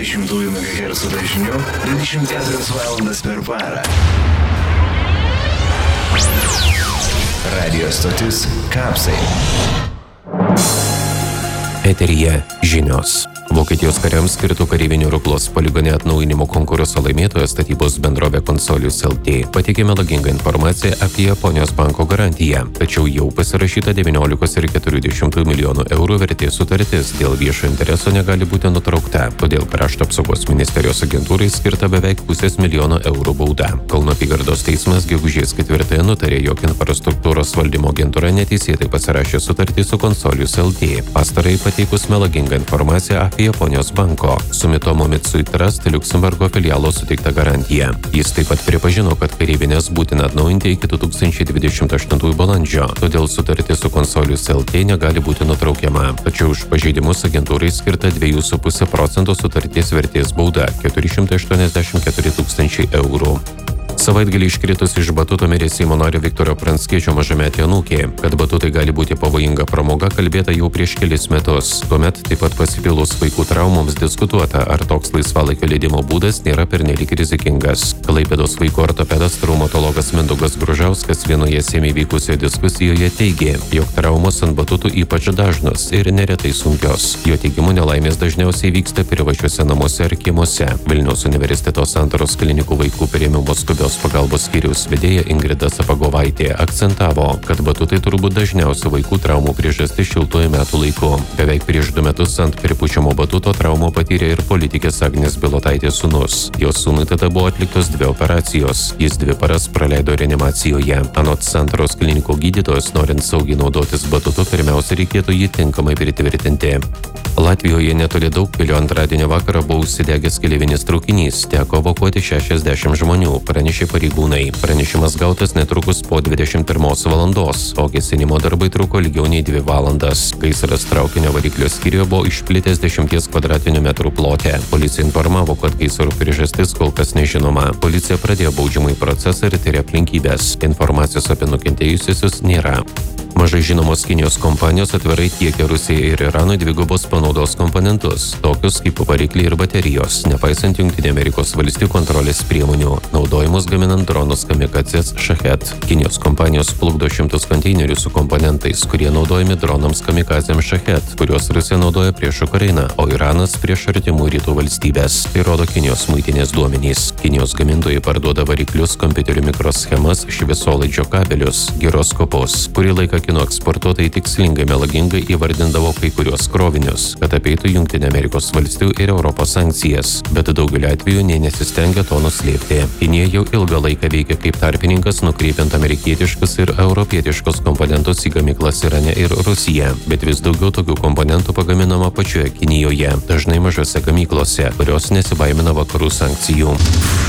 120 MHz dažniu 24 valandas per parą. Radio stotis Kapsai. Eteryje žinios. Vokietijos kariams skirtų kareivinių Ruklos poligone atnaujinimo konkurso laimėtoja statybos bendrovė Consolius LT pateikė melagingą informaciją apie Japonijos banko garantiją, tačiau jau pasirašyta 19,4 milijonų eurų vertės sutartis dėl viešo intereso negali būti nutraukta, todėl Krašto apsaugos ministerijos agentūrai skirta beveik $500,000 eurų bauda. Kauno apygardos teismas gegužės 4 nutarė, jog infrastruktūros valdymo agentūra neteisėtai pasirašė sutartį su Consolius LT, pastarai pateikus melagingą informaciją apie Japonijos banko Sumitomo Mitsui Trust Liuksemburgo filialo suteikta garantija. Jis taip pat pripažino, kad kareivinės būtina atnaujinti iki 2028 balandžio, todėl sutartis su Consolius LT negali būti nutraukiama. Tačiau už pažeidimus agentūrai skirta 2,5% sutarties vertės bauda 484,000 eurų. Savaitgalį iškritus iš batuto mirė Seimo nario Viktoro Pranckiečio mažametė anūkė. Kad batutai gali būti pavojinga pramoga, kalbėta jau prieš kelis metus. Tuomet taip pat pasipilus vaikų traumoms diskutuota, ar toks laisvalaikio leidimo būdas nėra pernelyg rizikingas. Klaipėdos vaikų ortopedas traumatologas Mindaugas Gružauskas vienoje Seime vykusioje diskusijoje teigė, jog traumos ant batutų ypač dažnos ir neretai sunkios. Jo teigimu nelaimės dažniausiai vyksta privačiuose namuose ar kiemuose. Vilniaus universiteto Santaros klinikų vaikų priėmimo skubios pagalbos skyriaus vedėja Ingrida Sapagovaitė akcentavo, kad batutai turbūt dažniausia vaikų traumų priežastis šiltuoju metų laiku. Beveik prieš 2 metus ant pripučiamo batuto traumų patyrė ir politikės Agnės Bilotaitės sūnus. Jos sūnui tada buvo atliktos 2 operacijos. Jis 2 paras praleido reanimacijoje. Anot Santaros klinikų gydytojos, norint saugiai naudotis batutu, pirmiausia reikėtų jį tinkamai pritvirtinti. Latvijoje netoli Daugpilio antradienio vakarą buvo užsidegęs keleivinis traukinys, teko evakuoti 60 žmonių, pranešė pareigūnai. Pranešimas gautas netrukus po 21 valandos, o gesinimo darbai truko ilgiau nei 2 valandas. Gaisras traukinio variklio skyriuje buvo išplitęs 10 kvadratinių metrų plote. Policija informavo, kad gaisro priežastis kol kas nežinoma. Policija pradėjo baudžiamąjį procesą ir tyria aplinkybės. Informacijos apie nukentėjusiusius nėra. Mažai žinomos Kinijos kompanijos atvirai tiekia Rusijai ir Iranui dvigubos panaudos komponentus, tokius kaip varikliai ir baterijos, nepaisant Jungtinių Amerikos valstijų kontrolės priemonių, naudojimus gaminant dronus kamikadzes Shahed. Kinijos kompanijos plukdo 100 konteinerių su komponentais, kurie naudojami dronams kamikadzėms Shahed, kuriuos Rusija naudoja prieš Ukrainą, o Iranas prieš artimų rytų valstybės. Tai rodo Kinijos muitinės duomenys. Kinijos gamintojai parduoda variklius, kompiuterių mikroschemas, šviesolaidžio kabelius, giroskopus. Kurį laiką Kinų eksportuotojai tikslingai melagingai įvardindavo kai kuriuos krovinius, kad apeitų Jungtinių Amerikos valstijų ir Europos sankcijas, bet daugeliu atveju nė nesistengia to nuslėpti. Kinija jau ilgą laiką veikia kaip tarpininkas, nukreipiant amerikietiškus ir europietiškus komponentus į gamyklas Irane ir Rusiją, bet vis daugiau tokių komponentų pagaminama pačioje Kinijoje, dažnai mažose gamyklose, kurios nesibaimina vakarų sankcijų.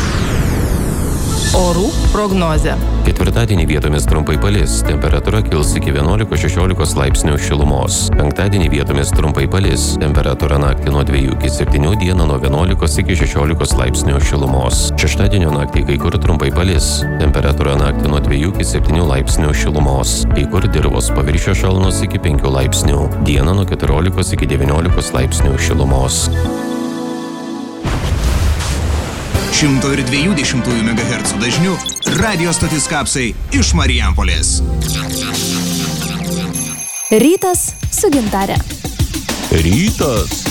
Orų prognozė. Ketvirtadienį vietomis trumpai palis, temperatūra kils iki 11-16 laipsnių šilumos. Penktadienį vietomis trumpai palis, temperatūra naktį nuo 2 iki 7, dieną nuo 11 iki 16 laipsnių šilumos. Šeštadienio naktį kai kur trumpai palis, temperatūra naktį nuo 2 iki 7 laipsnių šilumos. Kai kur dirvos paviršiaus šalnos iki 5 laipsnių, dieną nuo 14 iki 19 laipsnių šilumos. 120 MHz dažniu radio stotis Kapsai iš Marijampolės. Rytas su Gintare. Rytas